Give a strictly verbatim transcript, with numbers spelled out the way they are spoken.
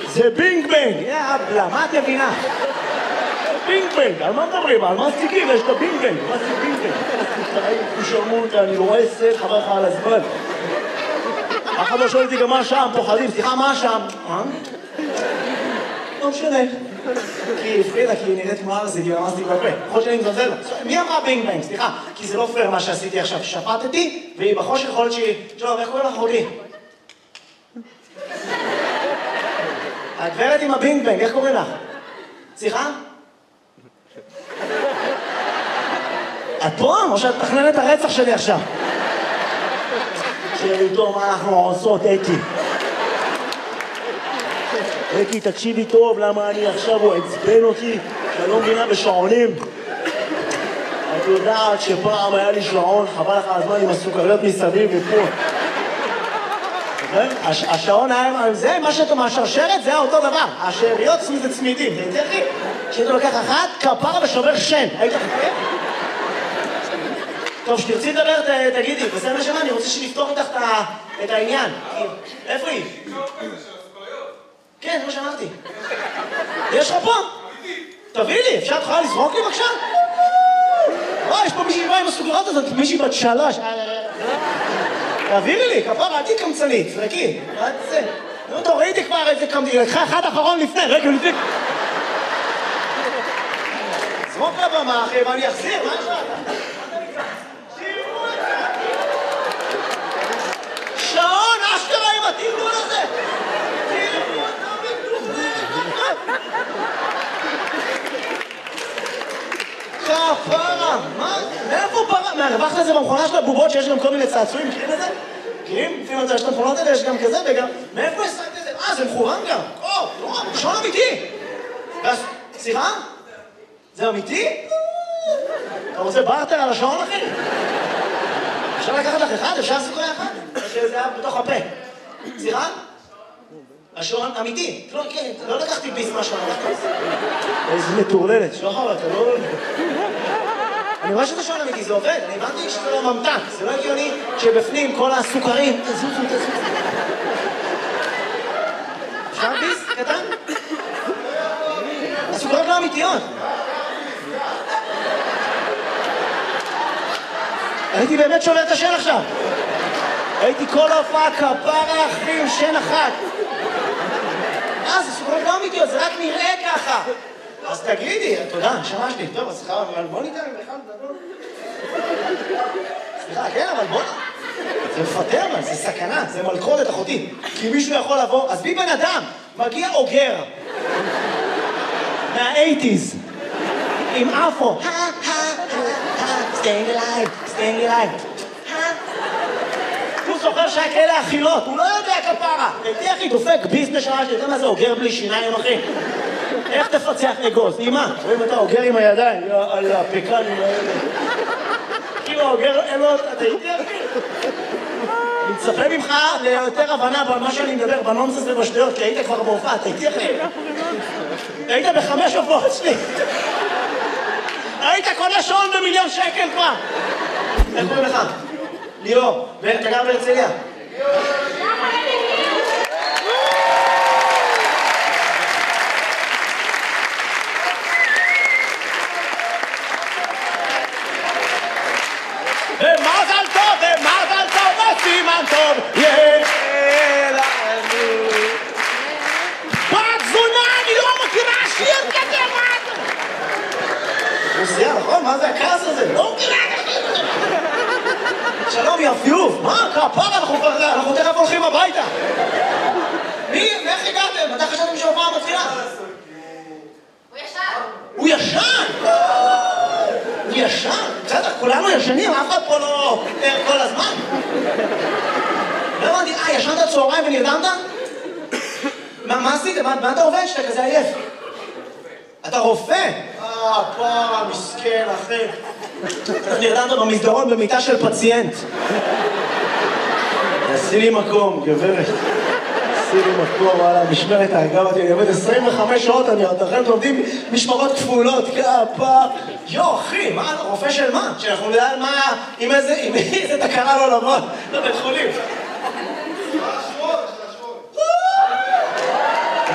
זה בינג בנג. יאבלה, מה את מבינה? בינג בנג, על מה מדברים? על מה סטיקים? יש את הבינג בנג. מה זה בינג בנג? תשרמות, אני לא רואה סט, חבר לך על הזמן. אף אחד לא שואל אותי גם מה שם, פוחדים. סליחה, מה שם? מה? לא משנה. כי הפחידה, כי היא נראית כמו ארזית, היא רמזתי בפה. יכול שאני מזלזל. מי אמרה בינג בנג? סליחה. כי זה לא פייר מה שעשיתי עכשיו. שפטתי, והיא בחושך יכול להיות שהיא... שלום, איך קוראים לך אחותי? הגברת עם הבינג בנג, איך קוראים לך? סליחה? את פה? או שאת תכננת הרצח שלי עכשיו? שאיתו מה אנחנו עושות, אקי. אקי, תקשיבי טוב, למה אני עכשיו הוא עצבן אותי, שאני לא מבינה בשעונים. את יודעת שפעם היה לי שעון, חבל לך הזמן עם הסוכריות מסביב ופה. השעון היה, זה מה שאתה מהשרשרת, זה היה אותו דבר. השאריות זה צמידים, זה יותר לי. כשאתה לוקח אחת, כפר ושובר שן. היית חכה? טוב, שתרצי לדבר, תגידי, בסדר נשמה, אני רוצה שנפתור איתך את העניין. איפה היא? כן, זה מה שאמרתי. יש לך פה? תביא לי, אפשר את יכולה לזרוק לי בבקשה? וואי, יש פה מישהי באה עם הסוגרות הזאת, מישהי בת שלוש. תעבירי לי, כפרה, אל תהי קמצנית, זרקי. מה זה? נו, תורידי כבר איזה קמצנית, לקחה אחד אחרון לפני, רגע, לפני. זרוק לבמה, אחי, ואני אחזיר, מה יש לך? שעון, אשכרה עם התרגול הזה! תראו אותה מתוחמת! כפרה! מה? מאיפה פרה? מהרווח לזה במכונה של הבובות שיש גם כל מיני צעצועים, מכירים את זה? מכירים? לפעמים יש את המכונות האלה, יש גם כזה וגם... מאיפה השגת את זה? אה, זה מכוון גם! או, נורא, שעון אמיתי! סליחה? זה אמיתי? אתה רוצה בארטר על השעון, אחי? אפשר לקחת לך אחד? אפשר סוכריה אחד? שזה היה בתוך הפה. סליחה? השעון אמיתי. לא לקחתי ביס מהשעון. איזה מטורללת. שוחר, אתה לא... אני רואה שזה שעון אמיתי, זה עובד. אני הבנתי שזה לא ממתק. זה לא הגיוני שבפנים כל הסוכרים... תזוזו, תזוזו. אפשר ביס? קטן? הסוכרות לא אמיתיות. הייתי באמת שובר את השן עכשיו. הייתי כל ההופעה כפרה אחים, שן אחת. אה, זה סוכרות לא אמיתיות, זה רק נראה ככה. אז תגידי, תודה, נשמה שלי. טוב, אז סליחה, אבל בוא ניתן עם אחד גדול. סליחה, כן, אבל בוא... זה מפטר, אבל זה סכנה, זה מלכודת אחותי. כי מישהו יכול לבוא, אז בי בן אדם, מגיע אוגר. מה-אייטיז. עם אפו. staying alive, staying alive. הוא זוכר שהיה כאלה אכילות, הוא לא יודע כפרה. תהיה אחי, דופק ביזנס שעה שלי, אתה מה זה אוגר בלי שיניים, אחי? איך תפצח אגוז? אמא, רואים אתה אוגר עם הידיים, על הפקנים האלה. כאילו האוגר, אין לו, אתה איתי אחי? אני מצפה ממך ליותר הבנה במה שאני מדבר, בנונסס ובשטויות, כי היית כבר בהופעה, אתה איתי אחי? היית בחמש הופעות שלי. היית קונה שעון במיליון שקל כבר! איך קוראים לך? ליאור, ואתה גר בהרצליה? ומזל טוב, ומזל טוב, וסימן טוב, יהיה לנו. בת זונה, אני לא מכירה שיר כזה, מה? רוסיה, נכון? מה זה הכעס הזה? לא מכירה! שלום, יפיוף! מה? כפרה, אנחנו תכף הולכים הביתה! מי? איך הגעתם? מתי חשבתם שההופעה מתחילה? הוא ישן! הוא ישן? הוא ישן? בסדר, כולנו ישנים, אף אחד פה לא פיטר כל הזמן. לא הבנתי, אה, ישנת צהריים ונרדמת? מה עשית? מה אתה עובד שאתה כזה עייף? אתה רופא? אה, פרה, מסכן, אחי. נרדמת במסדרון במיטה של פציינט. עשי לי מקום, גברת. עשי לי מקום, וואלה, משמרת האגב אותי, אני עובד עשרים וחמש שעות, אני עוד אחרי לומדים משמרות כפולות, כפה. יו, אחי, מה, רופא של מה? שאנחנו נדע מה, עם איזה, עם איזה תקרה לא לבוא לבית חולים.